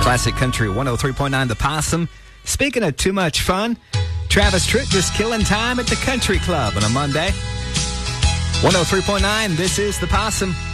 Classic Country 103.9 The Possum. Speaking of too much fun, Travis Tritt just killing time at the Country Club on a Monday. 103.9, this is The Possum.